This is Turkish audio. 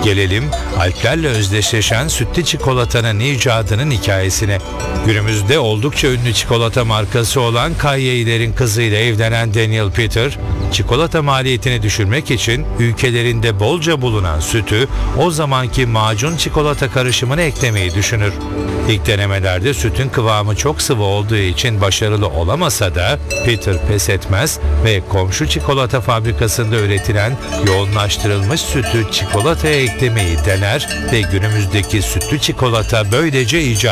Gelelim Alplerle özdeşleşen sütlü çikolatanın icadının hikayesine. Günümüzde oldukça ünlü çikolata markası olan Kayyei'lerin kızıyla evlenen Daniel Peter, çikolata maliyetini düşürmek için ülkelerinde bolca bulunan sütü o zamanki macun çikolata karışımına eklemeyi düşünür. İlk denemelerde sütün kıvamı çok sıvı olduğu için başarılı olamasa da Peter pes etmez ve komşu çikolata fabrikasında üretilen yoğunlaştırılmış sütü çikolataya eklemeyi dener ve günümüzdeki sütlü çikolata böylece icat